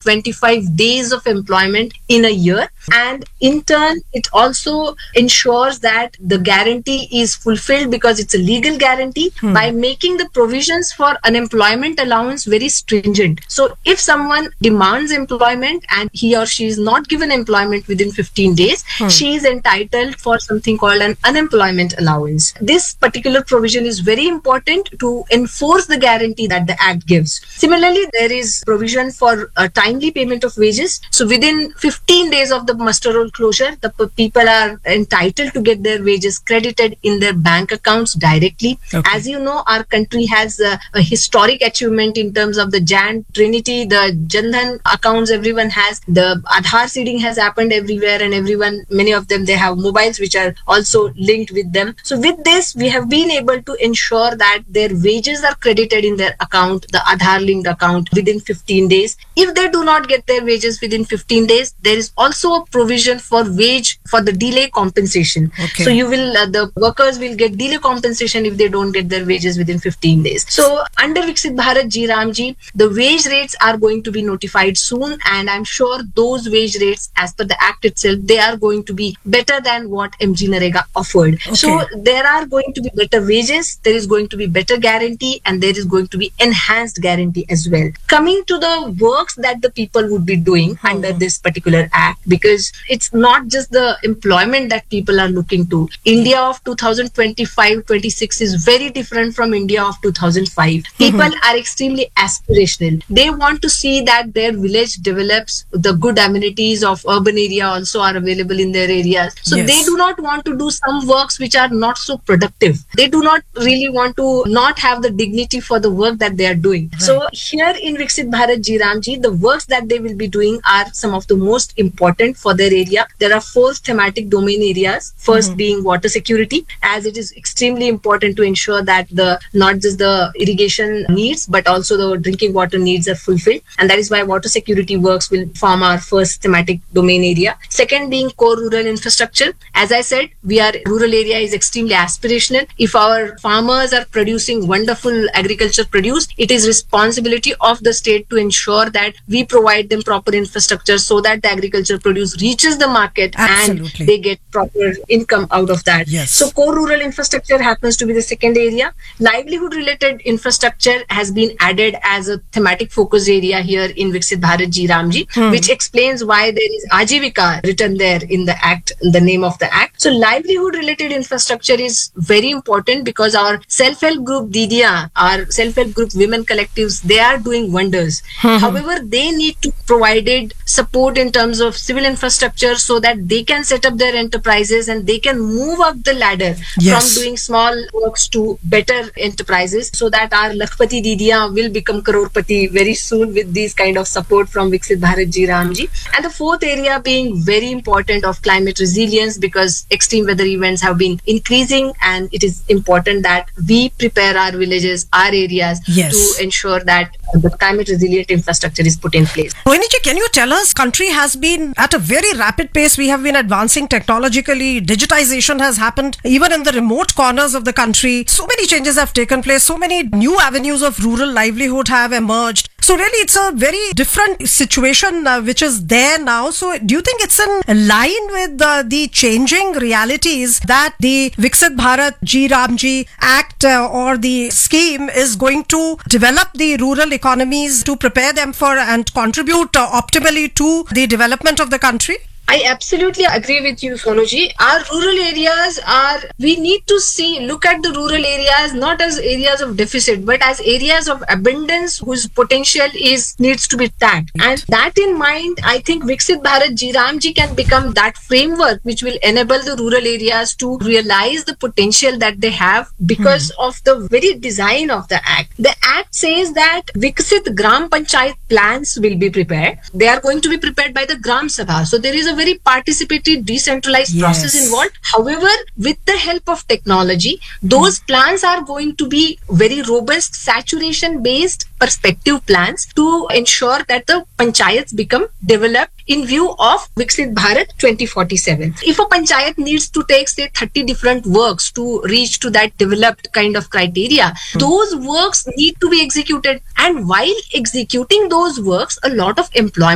25 days of employment in a year. And in turn, it also ensures that the guarantee is fulfilled because it's a legal guarantee by making the provisions for unemployment allowance very stringent. So if someone demands employment and he or she is not given employment within 15 days, she is entitled for something called an unemployment allowance. This particular provision is very important to enforce the guarantee that the Act gives. Similarly, there is provision for a timely payment of wages. So within 15 days of the muster roll closure, the people are entitled to get their wages credited in their bank accounts directly. Okay. As you know, our country has a historic achievement in terms of the Jan Trinity, the Jan Dhan accounts everyone has, the Aadhaar seeding has happened everywhere, and everyone, many of them, they have mobiles which are also linked with them. So with this, we have been able to ensure that their wages are credited in their account, the Aadhaar linked account, within 15 days. If they do not get their wages within 15 days, there is also a provision for the delay compensation. Okay. So you will, the workers will get delay compensation if they don't get their wages within 15 days. So under Viksit Bharat Ji Ram Ji, the wage rates are going to be notified soon, and I'm sure those wage rates, as per the Act itself, they are going to be better than what MG Narega offered. Okay. So there are going to be better wages, there is going to be better guarantee, and there is going to be enhanced guarantee as well. Coming to the works that the people would be doing under this particular Act, because it's not just the employment that people are looking to. India of 2025-26 is very different from India of 2005. People are extremely aspirational. They want to see that their village develops, the good amenities of urban area also are available in their areas. So Yes. they do not want to do some works which are not so productive. They do not really want to not have the dignity for the work that they are doing. Right. So here in Viksit Bharat Ji Ram Ji, the works that they will be doing are some of the most important for their area. There are 4 thematic domain areas. First being water security, as it is extremely important to ensure that not just the irrigation needs, but also the drinking water needs are fulfilled. And that is why water security works will form our first thematic domain area. Second being core rural infrastructure. As I said, rural area is extremely aspirational. If our farmers are producing wonderful agriculture produce, it is responsibility of the state to ensure that we provide them proper infrastructure so that the agriculture produce reaches the market. Absolutely. And they get proper income out of that. Yes. So core rural infrastructure happens to be the second area. Livelihood related infrastructure has been added as a thematic focus area here in Viksit Bharat Ji Ram Ji, which explains why there is Ajivika written there in the Act, the name of the Act. So livelihood related infrastructure is very important because our self-help group Didiya, our self-help group women collectives, they are doing wonders. However, they need to provide support in terms of civil infrastructure so that they can set up their enterprises and they can move up the ladder Yes. from doing small works to better enterprises, so that our Lakhpati Didiya will become Crorepati very soon with these kind of support from Viksit Bharat Ji Ram Ji. And the fourth area being very important of climate resilience, because extreme weather events have been increasing, and it is important that we prepare our villages, our areas, Yes. to ensure that the climate resilient infrastructure is put in place. Rohini ji, can you tell us, country has been at a very rapid pace. We have been advancing technologically. Digitization has happened even in the remote corners of the country. So many changes have taken place. So many new avenues of rural livelihood have emerged. So really, it's a very different situation which is there now. So do you think it's in line with the changing realities that the Viksit Bharat Ji Ram Ji Act or the scheme is going to develop the rural economies to prepare them for and contribute optimally to the development of the country? I absolutely agree with you, Sonuji. Our rural areas we need to look at the rural areas not as areas of deficit, but as areas of abundance whose potential needs to be tapped. And that in mind, I think Viksit Bharat Ji Ram Ji can become that framework which will enable the rural areas to realize the potential that they have because of the very design of the Act. The Act says that Viksit Gram Panchayat plans will be prepared. They are going to be prepared by the Gram Sabha. So there is a very participatory, decentralized process involved. However, with the help of technology, those plans are going to be very robust, saturation-based perspective plans to ensure that the panchayats become developed in view of Viksit Bharat 2047. If a panchayat needs to take, say, 30 different works to reach to that developed kind of criteria, those works need to be executed. And while executing those works, a lot of employment